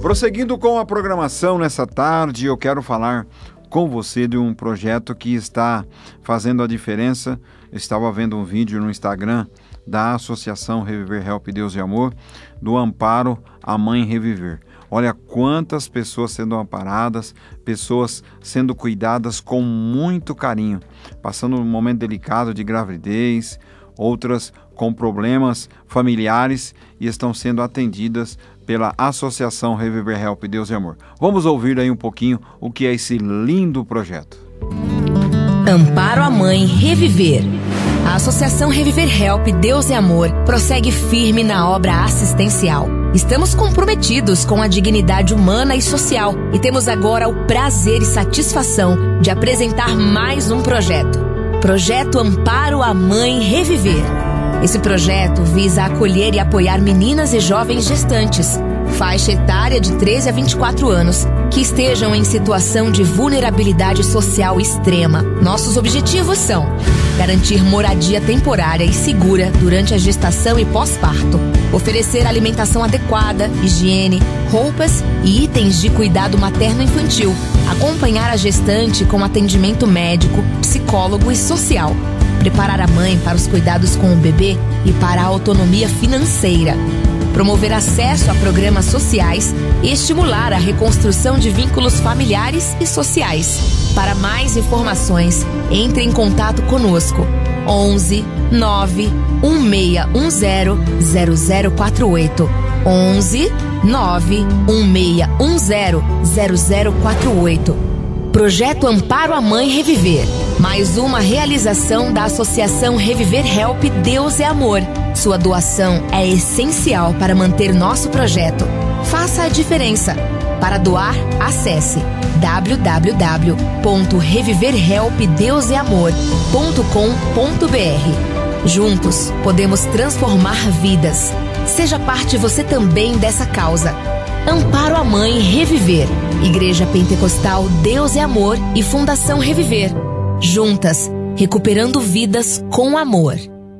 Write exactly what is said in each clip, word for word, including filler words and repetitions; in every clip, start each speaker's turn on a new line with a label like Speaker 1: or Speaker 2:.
Speaker 1: Prosseguindo com a programação nessa tarde, eu quero falar com você de um projeto que está fazendo a diferença. Eu estava vendo um vídeo no Instagram da Associação Reviver Help Deus e Amor, do Amparo à Mãe Reviver. Olha quantas pessoas sendo amparadas, pessoas sendo cuidadas com muito carinho, passando um momento delicado de gravidez, outras com problemas familiares e estão sendo atendidas pela Associação Reviver Help Deus e Amor. Vamos ouvir aí um pouquinho o que é esse lindo projeto.
Speaker 2: Amparo à Mãe Reviver. A Associação Reviver Help Deus e Amor prossegue firme na obra assistencial. Estamos comprometidos com a dignidade humana e social e temos agora o prazer e satisfação de apresentar mais um projeto. Projeto Amparo à Mãe Reviver. Esse projeto visa acolher e apoiar meninas e jovens gestantes, faixa etária de treze a vinte e quatro anos, que estejam em situação de vulnerabilidade social extrema. Nossos objetivos são garantir moradia temporária e segura durante a gestação e pós-parto, oferecer alimentação adequada, higiene, roupas e itens de cuidado materno-infantil, acompanhar a gestante com atendimento médico, psicólogo e social, preparar a mãe para os cuidados com o bebê e para a autonomia financeira, promover acesso a programas sociais e estimular a reconstrução de vínculos familiares e sociais. Para mais informações, entre em contato conosco. onze nove um seis um zero zero zero quatro oito. onze nove um seis um zero zero zero quatro oito. Projeto Amparo à Mãe Reviver. Mais uma realização da Associação Reviver Help Deus e Amor. Sua doação é essencial para manter nosso projeto. Faça a diferença. Para doar, acesse w w w ponto reviver help deus e amor ponto com ponto b r. Juntos, podemos transformar vidas. Seja parte você também dessa causa. Amparo à Mãe Reviver. Igreja Pentecostal Deus e Amor e Fundação Reviver. Juntas, recuperando vidas com amor.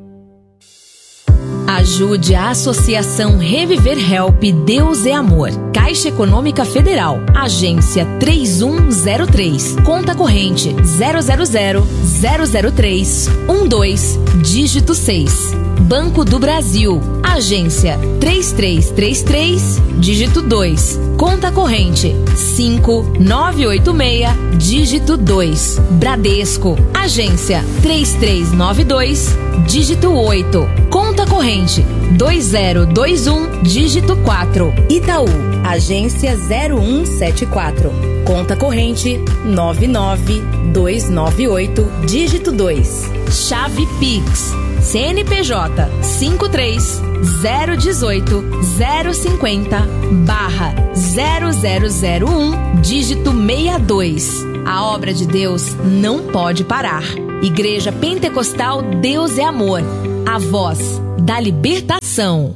Speaker 2: Ajude a Associação Reviver Help Deus e Amor. Caixa Econômica Federal. Agência três um zero três. Conta corrente zero zero zero zero zero três um dois, dígito seis. Banco do Brasil. Agência três três três três, dígito dois. Conta corrente cinco nove oito seis, dígito dois. Bradesco. Agência três três nove dois, dígito oito. Conta corrente dois zero dois um, dígito quatro. Itaú. Agência zero um sete quatro. Conta corrente nove nove dois nove oito, dígito dois. Chave Pix. C N P J cinco três zero um oito zero cinco zero barra zero zero zero um, dígito sessenta e dois. A obra de Deus não pode parar. Igreja Pentecostal Deus é Amor. A voz da libertação.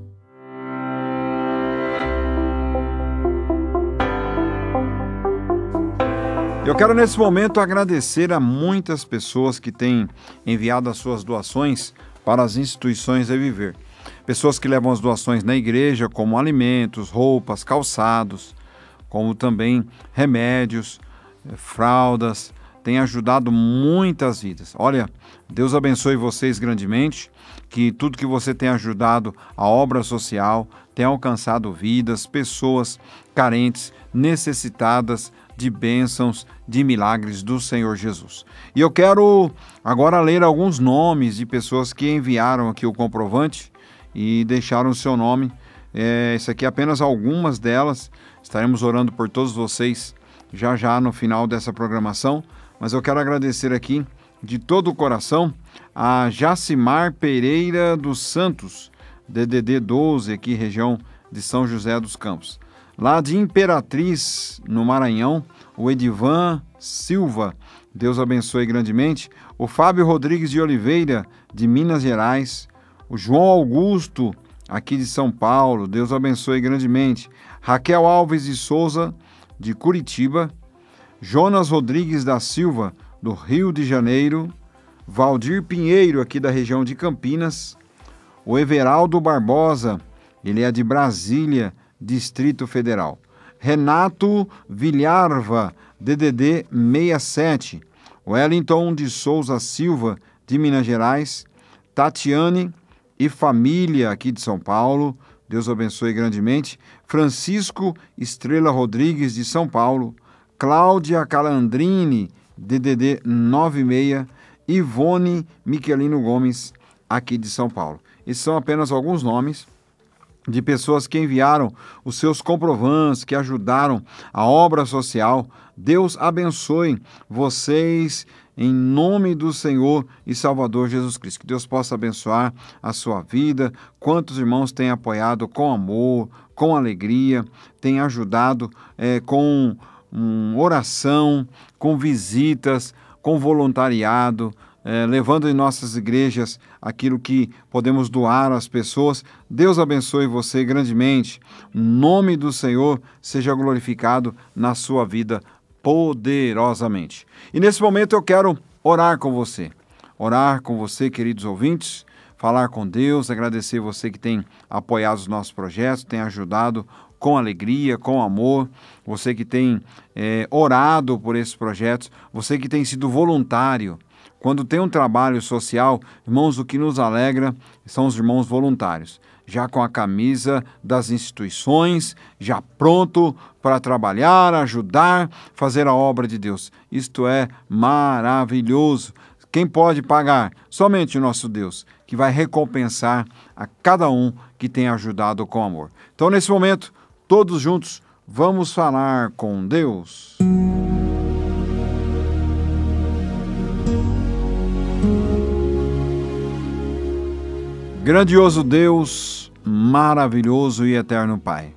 Speaker 1: Eu quero nesse momento agradecer a muitas pessoas que têm enviado as suas doações para as instituições Reviver. Pessoas que levam as doações na igreja, como alimentos, roupas, calçados, como também remédios, fraldas, tem ajudado muitas vidas. Olha, Deus abençoe vocês grandemente, que tudo que você tem ajudado a obra social tem alcançado vidas, pessoas carentes, necessitadas de bênçãos, de milagres do Senhor Jesus. E eu quero agora ler alguns nomes de pessoas que enviaram aqui o comprovante e deixaram o seu nome. É, isso aqui é apenas algumas delas. Estaremos orando por todos vocês já já no final dessa programação. Mas eu quero agradecer aqui de todo o coração a Jacimar Pereira dos Santos, D D D doze, aqui região de São José dos Campos. Lá de Imperatriz, no Maranhão, o Edivan Silva, Deus abençoe grandemente. O Fábio Rodrigues de Oliveira, de Minas Gerais. O João Augusto, aqui de São Paulo, Deus abençoe grandemente. Raquel Alves de Souza, de Curitiba. Jonas Rodrigues da Silva, do Rio de Janeiro. Valdir Pinheiro, aqui da região de Campinas. O Everaldo Barbosa, ele é de Brasília, Distrito Federal. Renato Vilharva, D D D sessenta e sete. Wellington de Souza Silva, de Minas Gerais. Tatiane e família aqui de São Paulo, Deus abençoe grandemente. Francisco Estrela Rodrigues, de São Paulo. Cláudia Calandrini, D D D noventa e seis. Ivone Miquelino Gomes, aqui de São Paulo. Esses são apenas alguns nomes de pessoas que enviaram os seus comprovantes, que ajudaram a obra social. Deus abençoe vocês em nome do Senhor e Salvador Jesus Cristo. Que Deus possa abençoar a sua vida. Quantos irmãos têm apoiado com amor, com alegria, têm ajudado é, com um, oração, com visitas, com voluntariado, É, levando em nossas igrejas aquilo que podemos doar às pessoas. Deus abençoe você grandemente. O nome do Senhor seja glorificado na sua vida poderosamente. E nesse momento eu quero orar com você. Orar com você, queridos ouvintes, falar com Deus, agradecer você que tem apoiado os nossos projetos, tem ajudado com alegria, com amor, você que tem é, orado por esses projetos, você que tem sido voluntário. Quando tem um trabalho social, irmãos, o que nos alegra são os irmãos voluntários, já com a camisa das instituições, já pronto para trabalhar, ajudar, fazer a obra de Deus. Isto é maravilhoso. Quem pode pagar? Somente o nosso Deus, que vai recompensar a cada um que tem ajudado com amor. Então, nesse momento, todos juntos, vamos falar com Deus. Grandioso Deus, maravilhoso e eterno Pai,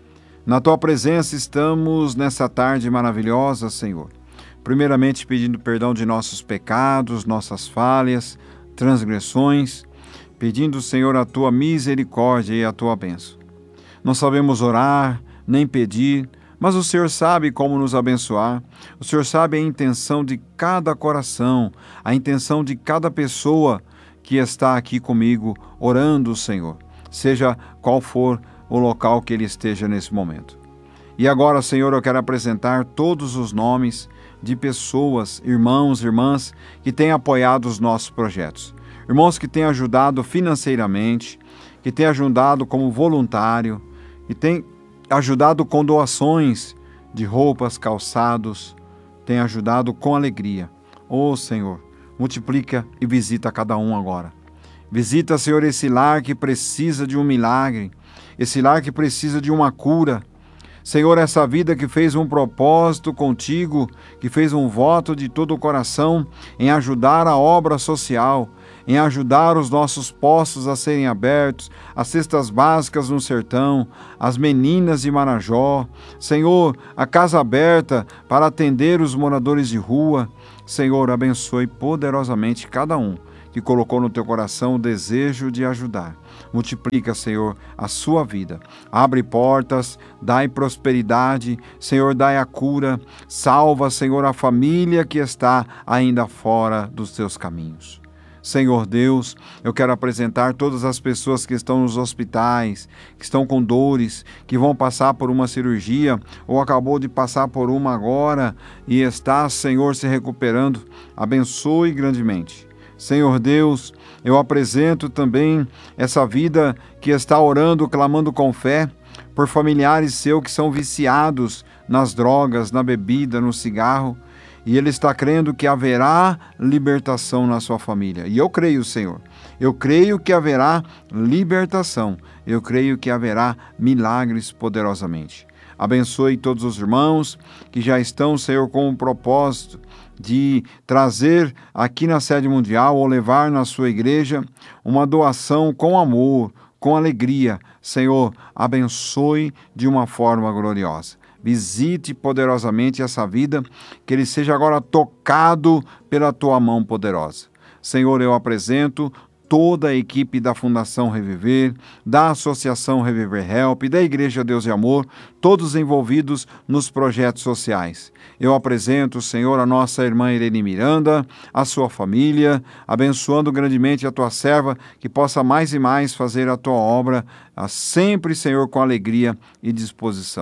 Speaker 1: na Tua presença estamos nessa tarde maravilhosa, Senhor. Primeiramente pedindo perdão de nossos pecados, nossas falhas, transgressões, pedindo, Senhor, a Tua misericórdia e a Tua bênção. Não sabemos orar, nem pedir, mas o Senhor sabe como nos abençoar. O Senhor sabe a intenção de cada coração, a intenção de cada pessoa que está aqui comigo orando, Senhor, seja qual for o local que ele esteja nesse momento. E agora, Senhor, eu quero apresentar todos os nomes de pessoas, irmãos, irmãs, que têm apoiado os nossos projetos. Irmãos que têm ajudado financeiramente, que têm ajudado como voluntário, que têm ajudado com doações de roupas, calçados, têm ajudado com alegria. Ô, Senhor, multiplica e visita cada um agora. Visita, Senhor, esse lar que precisa de um milagre, esse lar que precisa de uma cura. Senhor, essa vida que fez um propósito contigo, que fez um voto de todo o coração em ajudar a obra social, em ajudar os nossos postos a serem abertos, as cestas básicas no sertão, as meninas de Marajó. Senhor, a casa aberta para atender os moradores de rua. Senhor, abençoe poderosamente cada um que colocou no teu coração o desejo de ajudar. Multiplica, Senhor, a sua vida. Abre portas, dai prosperidade. Senhor, dai a cura. Salva, Senhor, a família que está ainda fora dos teus caminhos. Senhor Deus, eu quero apresentar todas as pessoas que estão nos hospitais, que estão com dores, que vão passar por uma cirurgia ou acabou de passar por uma agora e está, Senhor, se recuperando. Abençoe grandemente. Senhor Deus, eu apresento também essa vida que está orando, clamando com fé por familiares seus que são viciados nas drogas, na bebida, no cigarro. E ele está crendo que haverá libertação na sua família. E eu creio, Senhor. Eu creio que haverá libertação. Eu creio que haverá milagres poderosamente. Abençoe todos os irmãos que já estão, Senhor, com o propósito de trazer aqui na sede mundial ou levar na sua igreja uma doação com amor, com alegria. Senhor, abençoe de uma forma gloriosa. Visite poderosamente essa vida, que ele seja agora tocado pela tua mão poderosa. Senhor, eu apresento toda a equipe da Fundação Reviver, da Associação Reviver Help, da Igreja Deus e Amor, todos envolvidos nos projetos sociais. Eu apresento, Senhor, a nossa irmã Irene Miranda, a sua família, abençoando grandemente a tua serva, que possa mais e mais fazer a tua obra, sempre, Senhor, com alegria e disposição.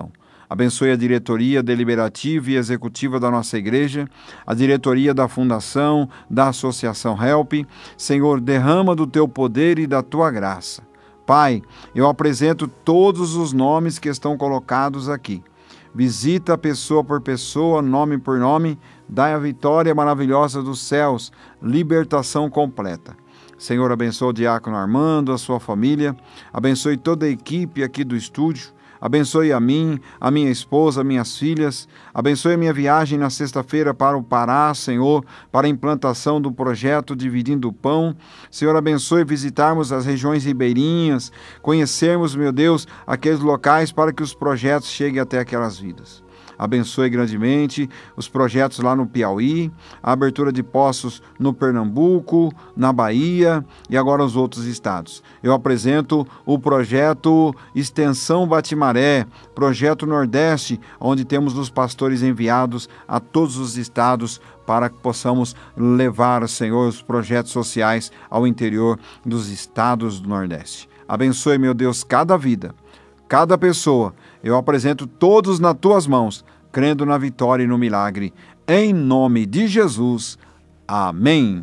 Speaker 1: Abençoe a diretoria deliberativa e executiva da nossa igreja, a diretoria da fundação, da associação Help. Senhor, derrama do teu poder e da tua graça. Pai, eu apresento todos os nomes que estão colocados aqui. Visita pessoa por pessoa, nome por nome, dai a vitória maravilhosa dos céus, libertação completa. Senhor, abençoe o diácono Armando, a sua família, abençoe toda a equipe aqui do estúdio, abençoe a mim, a minha esposa, minhas filhas, abençoe a minha viagem na sexta-feira para o Pará, Senhor, para a implantação do projeto Dividindo o Pão. Senhor, abençoe visitarmos as regiões ribeirinhas, conhecermos, meu Deus, aqueles locais para que os projetos cheguem até aquelas vidas. Abençoe grandemente os projetos lá no Piauí, a abertura de poços no Pernambuco, na Bahia e agora os outros estados. Eu apresento o projeto Extensão Batimaré, projeto Nordeste, onde temos os pastores enviados a todos os estados para que possamos levar, Senhor, os projetos sociais ao interior dos estados do Nordeste. Abençoe, meu Deus, cada vida, cada pessoa. Eu apresento todos nas tuas mãos, crendo na vitória e no milagre. Em nome de Jesus. Amém.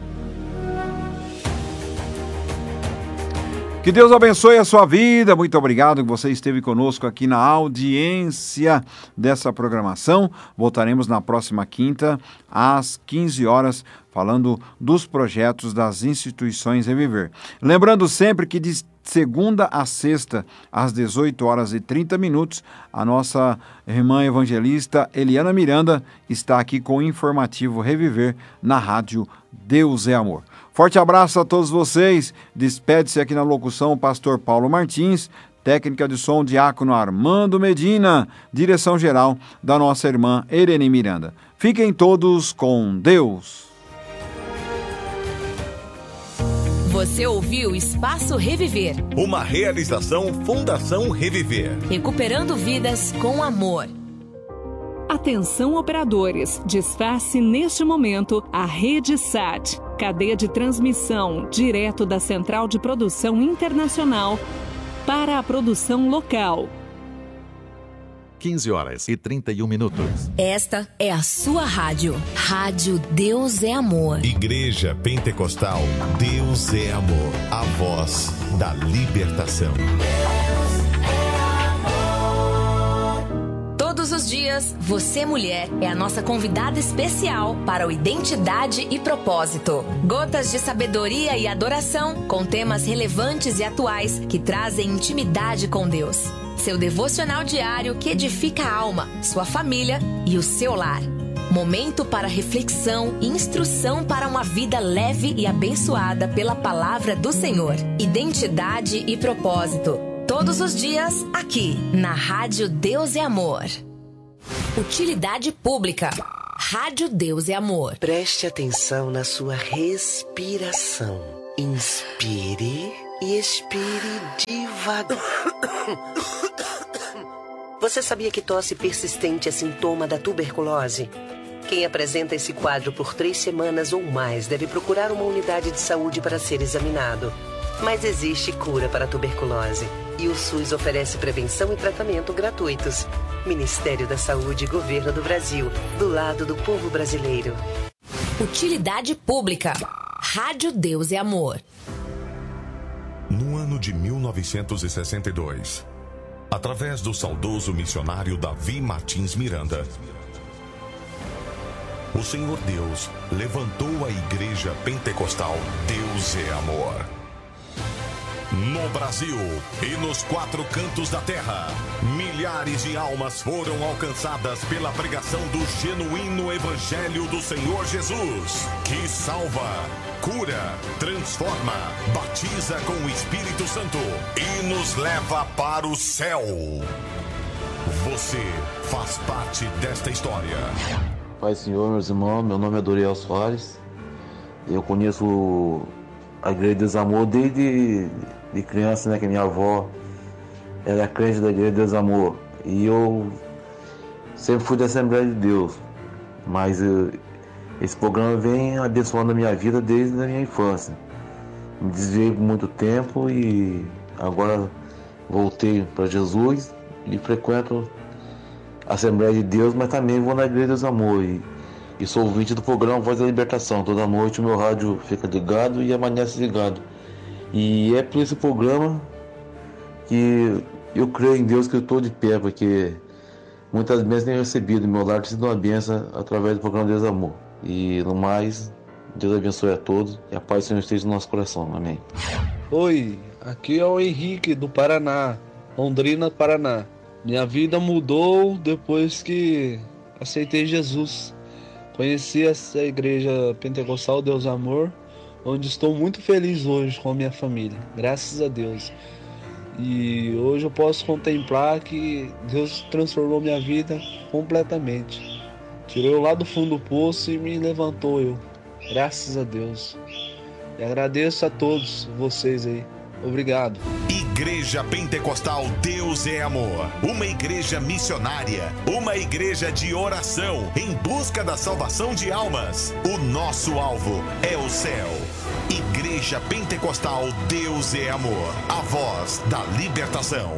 Speaker 1: Que Deus abençoe a sua vida. Muito obrigado que você esteve conosco aqui na audiência dessa programação. Voltaremos na próxima quinta, às quinze horas, falando dos projetos das instituições Reviver. Lembrando sempre que de segunda a sexta, às dezoito horas e trinta minutos, a nossa irmã evangelista Eliana Miranda está aqui com o informativo Reviver na rádio Deus é Amor. Forte abraço a todos vocês. Despede-se aqui na locução o pastor Paulo Martins, técnica de som diácono Armando Medina, direção geral da nossa irmã Irene Miranda. Fiquem todos com Deus.
Speaker 2: Você ouviu Espaço Reviver.
Speaker 3: Uma realização Fundação Reviver.
Speaker 2: Recuperando vidas com amor.
Speaker 4: Atenção operadores, desface neste momento a Rede Sat, cadeia de transmissão direto da Central de Produção Internacional para a produção local.
Speaker 3: quinze horas e trinta e um minutos.
Speaker 2: Esta é a sua rádio. Rádio Deus é Amor.
Speaker 3: Igreja Pentecostal Deus é Amor. A voz da libertação.
Speaker 2: Todos os dias, você mulher é a nossa convidada especial para o Identidade e Propósito. Gotas de sabedoria e adoração com temas relevantes e atuais que trazem intimidade com Deus. Seu devocional diário que edifica a alma, sua família e o seu lar. Momento para reflexão e instrução para uma vida leve e abençoada pela palavra do Senhor. Identidade e Propósito. Todos os dias, aqui, na Rádio Deus é Amor. Utilidade Pública. Rádio Deus é Amor.
Speaker 5: Preste atenção na sua respiração. Inspire e expire devagar. Você sabia que tosse persistente é sintoma da tuberculose? Quem apresenta esse quadro por três semanas ou mais deve procurar uma unidade de saúde para ser examinado. Mas existe cura para a tuberculose e o SUS oferece prevenção e tratamento gratuitos. Ministério da Saúde e Governo do Brasil, do lado do povo brasileiro.
Speaker 2: Utilidade Pública. Rádio Deus é Amor.
Speaker 3: No ano de mil novecentos e sessenta e dois, através do saudoso missionário Davi Martins Miranda, o Senhor Deus levantou a Igreja Pentecostal Deus é Amor. No Brasil e nos quatro cantos da terra, milhares de almas foram alcançadas pela pregação do genuíno Evangelho do Senhor Jesus, que salva, cura, transforma, batiza com o Espírito Santo e nos leva para o céu. Você faz parte desta história.
Speaker 6: Pai, Senhor, meus irmãos, meu nome é Doriel Soares. Eu conheço a Igreja Deus Amor desde de criança, né, que minha avó era crente da Igreja Deus Amor. E eu sempre fui da Assembleia de Deus. Mas eu, esse programa vem abençoando a minha vida desde a minha infância. Me desviei por muito tempo e agora voltei para Jesus e frequento Assembleia de Deus, mas também vou na Igreja Deus Amor. E, e sou ouvinte do programa Voz da Libertação. Toda noite o meu rádio fica ligado e amanhece ligado. E é por esse programa que eu creio em Deus que eu estou de pé, porque muitas bênçãos tenho recebido. Meu lar tem sido uma bênção através do programa Deus Amor. E no mais, Deus abençoe a todos e a paz do Senhor esteja no nosso coração. Amém.
Speaker 7: Oi, aqui é o Henrique do Paraná, Londrina, Paraná. Minha vida mudou depois que aceitei Jesus. Conheci essa igreja pentecostal Deus Amor, onde estou muito feliz hoje com a minha família, graças a Deus. E hoje eu posso contemplar que Deus transformou minha vida completamente. Tirou eu lá do fundo do poço e me levantou eu, graças a Deus. E agradeço a todos vocês aí. Obrigado.
Speaker 3: Igreja Pentecostal Deus é Amor. Uma igreja missionária. Uma igreja de oração em busca da salvação de almas. O nosso alvo é o céu. Igreja Pentecostal Deus é Amor. A voz da libertação.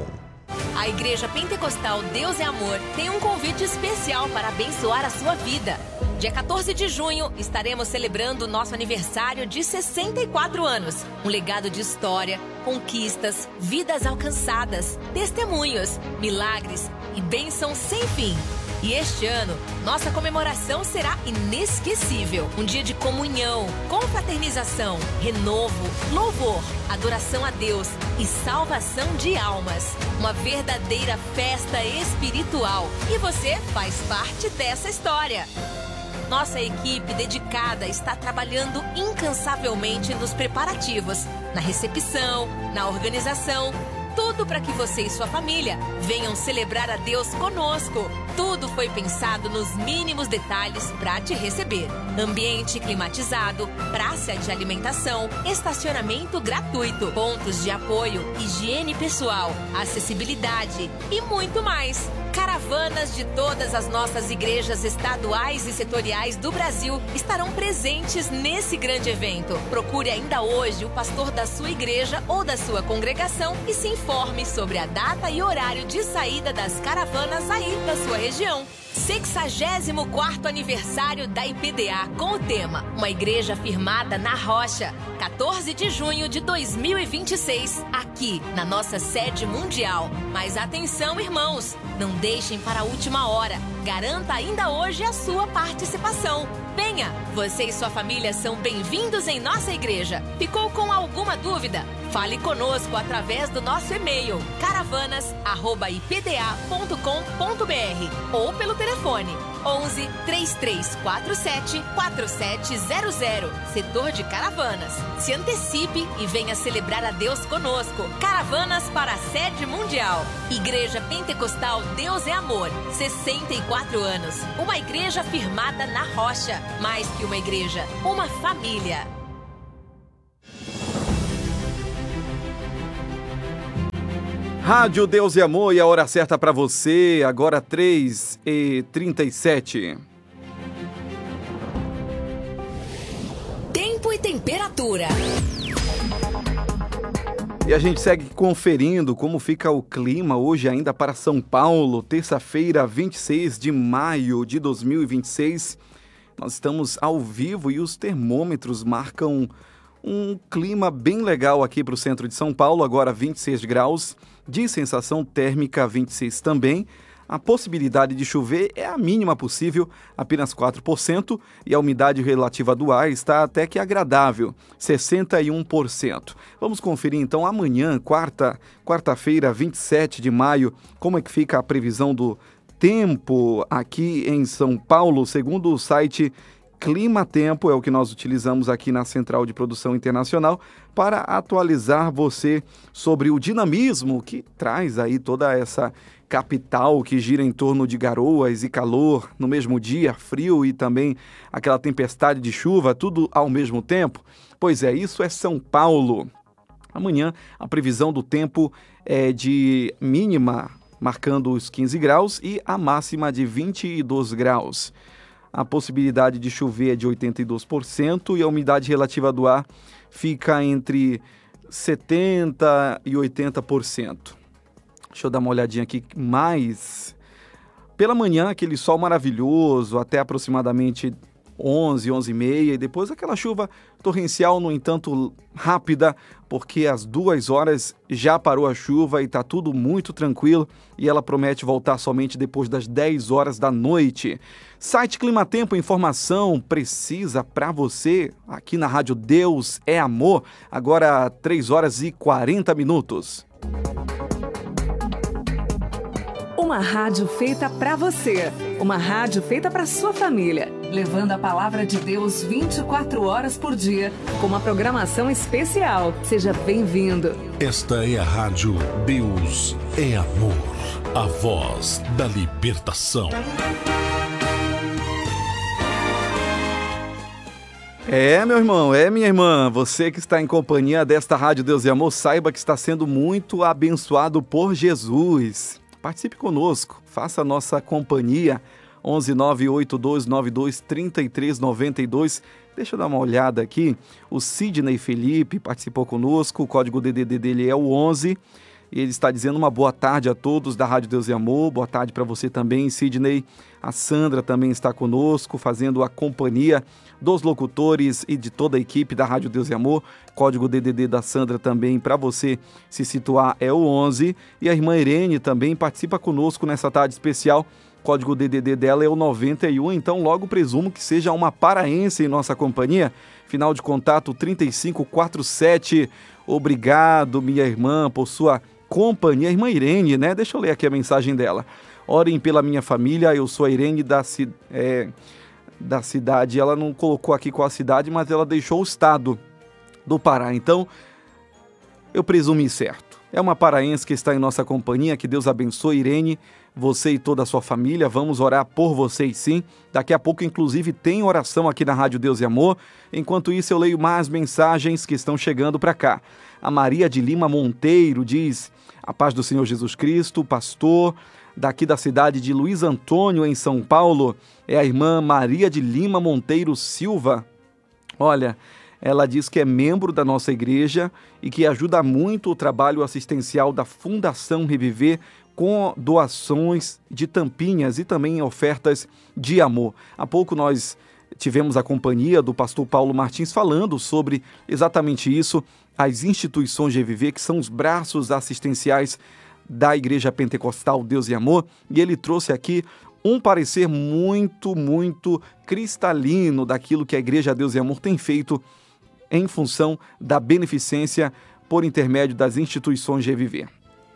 Speaker 2: A Igreja Pentecostal Deus é Amor tem um convite especial para abençoar a sua vida. Dia quatorze de junho, estaremos celebrando nosso aniversário de sessenta e quatro anos. Um legado de história, conquistas, vidas alcançadas, testemunhos, milagres e bênçãos sem fim. E este ano, nossa comemoração será inesquecível. Um dia de comunhão, confraternização, renovo, louvor, adoração a Deus e salvação de almas. Uma verdadeira festa espiritual. E você faz parte dessa história. Nossa equipe dedicada está trabalhando incansavelmente nos preparativos, na recepção, na organização, tudo para que você e sua família venham celebrar a Deus conosco. Tudo foi pensado nos mínimos detalhes para te receber. Ambiente climatizado, praça de alimentação, estacionamento gratuito, pontos de apoio, higiene pessoal, acessibilidade e muito mais. Caravanas de todas as nossas igrejas estaduais e setoriais do Brasil estarão presentes nesse grande evento. Procure ainda hoje o pastor da sua igreja ou da sua congregação e se informe sobre a data e horário de saída das caravanas aí da sua região. sexagésimo quarto aniversário da I P D A com o tema Uma Igreja Firmada na Rocha, quatorze de junho de dois mil e vinte e seis, aqui na nossa sede mundial. Mas atenção, irmãos, não deixem para a última hora. Garanta ainda hoje a sua participação. Venha, você e sua família são bem-vindos em nossa igreja. Ficou com alguma dúvida? Fale conosco através do nosso e-mail caravanas arroba i p d a ponto com ponto b r ou pelo telefone onze, três três quatro sete, quatro sete zero zero, setor de Caravanas. Se antecipe e venha celebrar a Deus conosco. Caravanas para a sede mundial. Igreja Pentecostal Deus é Amor, sessenta e quatro anos. Uma igreja firmada na rocha. Mais que uma igreja, uma família.
Speaker 1: Rádio Deus e Amor e a hora certa para você, agora três e trinta e sete.
Speaker 2: Tempo e temperatura.
Speaker 1: E a gente segue conferindo como fica o clima hoje ainda para São Paulo, terça-feira, vinte e seis de maio de dois mil e vinte e seis. Nós estamos ao vivo e os termômetros marcam um clima bem legal aqui para o centro de São Paulo, agora vinte e seis graus, de sensação térmica vinte e seis também. A possibilidade de chover é a mínima possível, apenas quatro por cento, e a umidade relativa do ar está até que agradável, sessenta e um por cento. Vamos conferir então amanhã, quarta, quarta-feira, vinte e sete de maio, como é que fica a previsão do tempo aqui em São Paulo, segundo o site Clima Tempo, é o que nós utilizamos aqui na Central de Produção Internacional para atualizar você sobre o dinamismo que traz aí toda essa capital que gira em torno de garoas e calor no mesmo dia, frio e também aquela tempestade de chuva, tudo ao mesmo tempo. Pois é, isso é São Paulo. Amanhã a previsão do tempo é de mínima marcando os quinze graus e a máxima de vinte e dois graus. A possibilidade de chover é de oitenta e dois por cento e a umidade relativa do ar fica entre setenta por cento e oitenta por cento. Deixa eu dar uma olhadinha aqui mais
Speaker 8: pela manhã, aquele sol maravilhoso, até aproximadamente onze, onze e meia, e depois aquela chuva torrencial, no entanto, rápida, porque às duas horas já parou a chuva e está tudo muito tranquilo, e ela promete voltar somente depois das dez horas da noite. Site Climatempo, informação precisa para você, aqui na Rádio Deus é Amor, agora três horas e quarenta minutos.
Speaker 4: Uma rádio feita para você, uma rádio feita para sua família, levando a palavra de Deus vinte e quatro horas por dia, com uma programação especial. Seja bem-vindo.
Speaker 3: Esta é a Rádio Deus é Amor, a voz da libertação.
Speaker 8: É, meu irmão, é, minha irmã, você que está em companhia desta Rádio Deus é Amor, saiba que está sendo muito abençoado por Jesus. Participe conosco, faça a nossa companhia, onze nove oito dois nove dois três três nove dois. Deixa eu dar uma olhada aqui, o Sidney Felipe participou conosco, o código D D D dele é o onze, e ele está dizendo uma boa tarde a todos da Rádio Deus e Amor, boa tarde para você também, Sidney. A Sandra também está conosco, fazendo a companhia dos locutores e de toda a equipe da Rádio Deus e Amor. Código D D D da Sandra também, para você se situar, é o onze. E a irmã Irene também participa conosco nessa tarde especial. Código D D D dela é o noventa e um, então logo presumo que seja uma paraense em nossa companhia. Final de contato trinta e cinco quarenta e sete. Obrigado, minha irmã, por sua companhia. Irmã Irene, né? Deixa eu ler aqui a mensagem dela. Orem pela minha família, eu sou a Irene da, é, da cidade. Ela não colocou aqui qual a cidade, mas ela deixou o estado do Pará. Então, eu presumi certo. É uma paraense que está em nossa companhia. Que Deus abençoe, Irene, você e toda a sua família. Vamos orar por vocês, sim. Daqui a pouco, inclusive, tem oração aqui na Rádio Deus e Amor. Enquanto isso, eu leio mais mensagens que estão chegando para cá. A Maria de Lima Monteiro diz: a paz do Senhor Jesus Cristo, pastor daqui da cidade de Luiz Antônio, em São Paulo, é a irmã Maria de Lima Monteiro Silva. Olha, ela diz que é membro da nossa igreja e que ajuda muito o trabalho assistencial da Fundação Reviver com doações de tampinhas e também ofertas de amor. Há pouco nós tivemos a companhia do pastor Paulo Martins falando sobre exatamente isso, as instituições de Reviver, que são os braços assistenciais da Igreja Pentecostal Deus e Amor, e ele trouxe aqui um parecer muito, muito cristalino daquilo que a Igreja Deus e Amor tem feito em função da beneficência por intermédio das instituições de Reviver.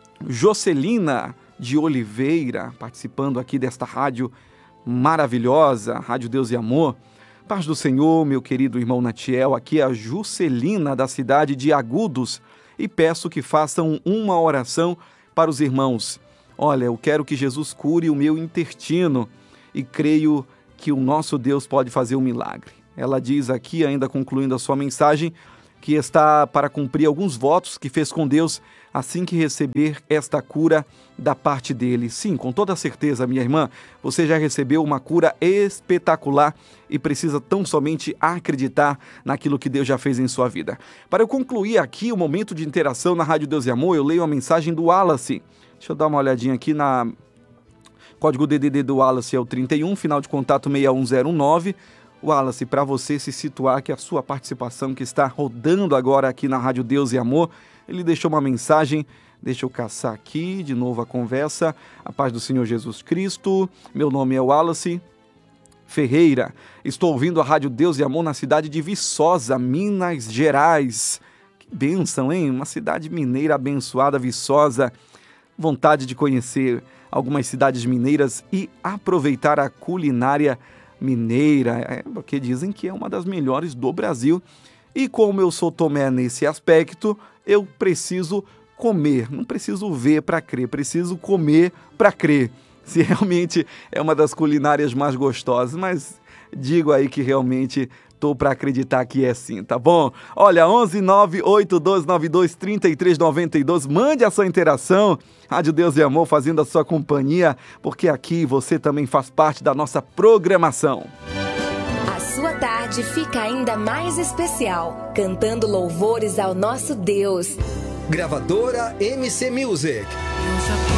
Speaker 8: Jocelina de Oliveira, participando aqui desta rádio maravilhosa, Rádio Deus e Amor. Paz do Senhor, meu querido irmão Natiel, aqui é a Juscelina da cidade de Agudos, e peço que façam uma oração para os irmãos. Olha, eu quero que Jesus cure o meu intestino e creio que o nosso Deus pode fazer um milagre. Ela diz aqui, ainda concluindo a sua mensagem, que está para cumprir alguns votos que fez com Deus assim que receber esta cura da parte dele. Sim, com toda certeza, minha irmã, você já recebeu uma cura espetacular e precisa tão somente acreditar naquilo que Deus já fez em sua vida. Para eu concluir aqui o momento de interação na Rádio Deus e Amor, eu leio a mensagem do Wallace. Deixa eu dar uma olhadinha aqui na... Código D D D do Wallace é o trinta e um, final de contato seis um zero nove. Wallace, para você se situar, que a sua participação que está rodando agora aqui na Rádio Deus e Amor, ele deixou uma mensagem, deixa eu caçar aqui de novo a conversa. A paz do Senhor Jesus Cristo, meu nome é Wallace Ferreira, estou ouvindo a Rádio Deus e Amor na cidade de Viçosa, Minas Gerais. Que bênção, hein? Uma cidade mineira abençoada, Viçosa. Vontade de conhecer algumas cidades mineiras e aproveitar a culinária mineira, é, porque dizem que é uma das melhores do Brasil. E como eu sou Tomé nesse aspecto, eu preciso comer, não preciso ver para crer, preciso comer para crer. Se realmente é uma das culinárias mais gostosas, mas digo aí que realmente tô para acreditar que é sim, tá bom? Olha, onze nove oito dois nove dois três três nove dois, mande a sua interação, Rádio Deus e Amor fazendo a sua companhia, porque aqui você também faz parte da nossa programação.
Speaker 2: A sua tarde fica ainda mais especial, cantando louvores ao nosso Deus.
Speaker 9: Gravadora M C Music.